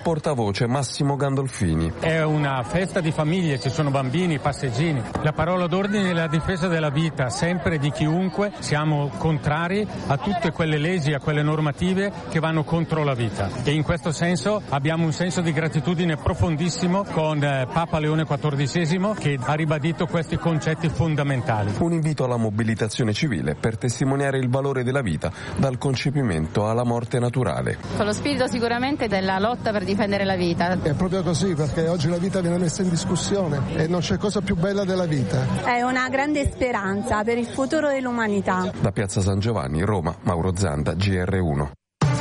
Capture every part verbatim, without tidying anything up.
Portavoce Massimo Gandolfini. È una festa di famiglie, ci sono bambini, passeggini. La parola d'ordine è la difesa della vita, sempre di chiunque. Siamo contrari a tutte quelle leggi, a quelle normative che vanno contro la vita. E in questo senso abbiamo un senso di gratitudine profondissimo con eh, Papa Leone quattordicesimo che ha ribadito questi concetti fondamentali. Un invito alla mobilitazione civile per testimoniare il valore della vita dal concepimento alla morte naturale. Con lo spirito sicuramente della lotta per difendere la vita. È proprio così, perché oggi la vita viene messa in discussione e non c'è cosa più bella della vita. È una grande speranza per il futuro dell'umanità. Da Piazza San Giovanni, Roma, Mauro Zanda, G R uno.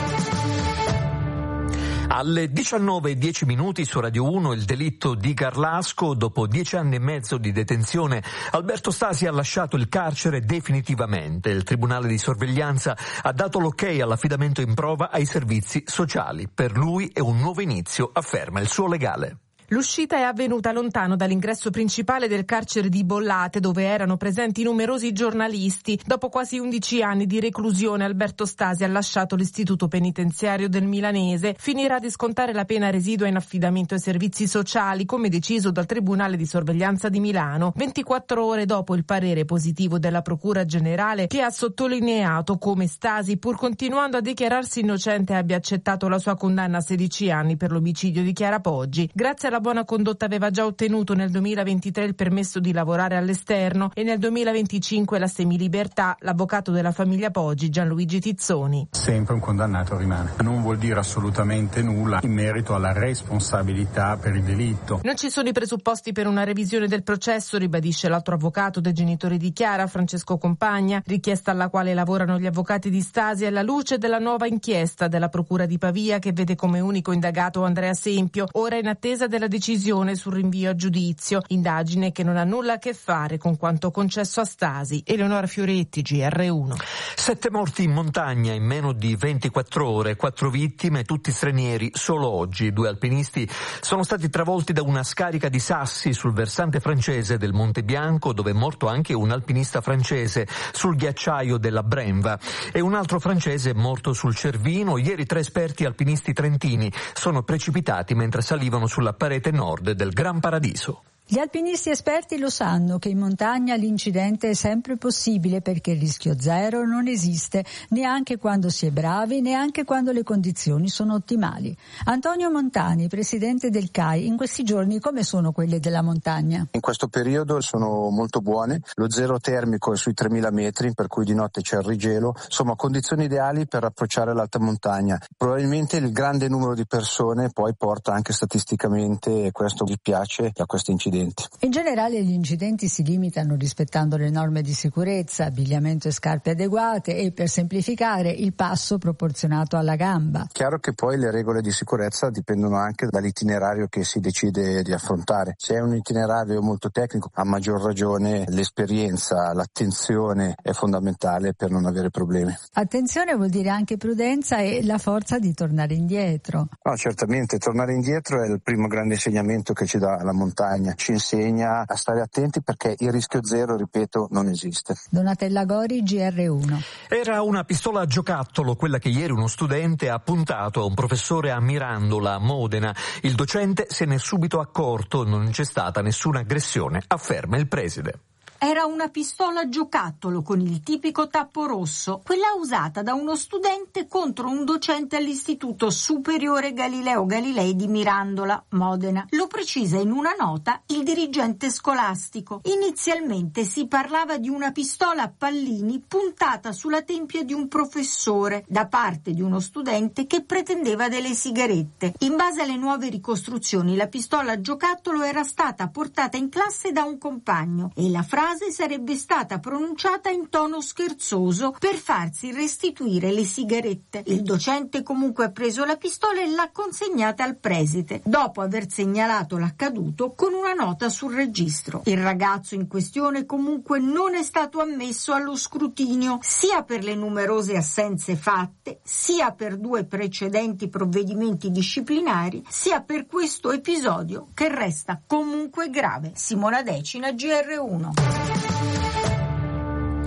Alle diciannove e dieci minuti su Radio uno il delitto di Garlasco. Dopo dieci anni e mezzo di detenzione, Alberto Stasi ha lasciato il carcere definitivamente. Il Tribunale di sorveglianza ha dato l'ok all'affidamento in prova ai servizi sociali. Per lui è un nuovo inizio, afferma il suo legale. L'uscita è avvenuta lontano dall'ingresso principale del carcere di Bollate, dove erano presenti numerosi giornalisti. Dopo quasi undici anni di reclusione, Alberto Stasi ha lasciato l'istituto penitenziario del Milanese. Finirà di scontare la pena residua in affidamento ai servizi sociali, come deciso dal Tribunale di sorveglianza di Milano, ventiquattro ore dopo il parere positivo della Procura Generale, che ha sottolineato come Stasi, pur continuando a dichiararsi innocente, abbia accettato la sua condanna a sedici anni per l'omicidio di Chiara Poggi. Grazie alla buona condotta aveva già ottenuto nel duemilaventitré il permesso di lavorare all'esterno e nel duemilaventicinque la semilibertà. L'avvocato della famiglia Poggi, Gianluigi Tizzoni. Sempre un condannato rimane. Non vuol dire assolutamente nulla in merito alla responsabilità per il delitto. Non ci sono i presupposti per una revisione del processo, ribadisce l'altro avvocato dei genitori di Chiara, Francesco Compagna, richiesta alla quale lavorano gli avvocati di Stasi alla luce della nuova inchiesta della Procura di Pavia che vede come unico indagato Andrea Sempio, ora in attesa della decisione sul rinvio a giudizio, indagine che non ha nulla a che fare con quanto concesso a Stasi. Eleonora Fioretti, G R uno. Sette morti in montagna in meno di ventiquattro ore, quattro vittime, tutti stranieri. Solo oggi due alpinisti sono stati travolti da una scarica di sassi sul versante francese del Monte Bianco, dove è morto anche un alpinista francese sul ghiacciaio della Brenva e un altro francese è morto sul Cervino. Ieri tre esperti alpinisti trentini sono precipitati mentre salivano sulla parete nord del Gran Paradiso. Gli alpinisti esperti lo sanno che in montagna l'incidente è sempre possibile perché il rischio zero non esiste neanche quando si è bravi, neanche quando le condizioni sono ottimali. Antonio Montani, presidente del C A I, in questi giorni come sono quelle della montagna? In questo periodo sono molto buone, lo zero termico è sui tremila metri, per cui di notte c'è il rigelo, insomma condizioni ideali per approcciare l'alta montagna. Probabilmente il grande numero di persone poi porta anche statisticamente, e questo vi piace, a questi incidenti. In generale gli incidenti si limitano rispettando le norme di sicurezza, abbigliamento e scarpe adeguate e, per semplificare, il passo proporzionato alla gamba. Chiaro che poi le regole di sicurezza dipendono anche dall'itinerario che si decide di affrontare. Se è un itinerario molto tecnico, a maggior ragione l'esperienza, l'attenzione è fondamentale per non avere problemi. Attenzione vuol dire anche prudenza e la forza di tornare indietro. No, certamente, tornare indietro è il primo grande insegnamento che ci dà la montagna. Ci insegna a stare attenti perché il rischio zero, ripeto, non esiste. Donatella Gori, G R uno. Era una pistola a giocattolo quella che ieri uno studente ha puntato a un professore a Mirandola, a Modena. Il docente se n'è subito accorto, non c'è stata nessuna aggressione, afferma il preside. Era una pistola a giocattolo con il tipico tappo rosso, quella usata da uno studente contro un docente all'Istituto Superiore Galileo Galilei di Mirandola, Modena. Lo precisa in una nota il dirigente scolastico. Inizialmente si parlava di una pistola a pallini puntata sulla tempia di un professore da parte di uno studente che pretendeva delle sigarette. In base alle nuove ricostruzioni, la pistola a giocattolo era stata portata in classe da un compagno e la frase sarebbe stata pronunciata in tono scherzoso per farsi restituire le sigarette. Il docente comunque ha preso la pistola e l'ha consegnata al preside, dopo aver segnalato l'accaduto con una nota sul registro. Il ragazzo in questione comunque non è stato ammesso allo scrutinio, sia per le numerose assenze fatte, sia per due precedenti provvedimenti disciplinari, sia per questo episodio che resta comunque grave. Simona Decina, G R uno.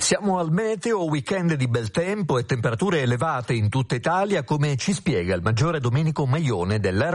Siamo al meteo, weekend di bel tempo e temperature elevate in tutta Italia, come ci spiega il maggiore Domenico Maione dell'Aeroporto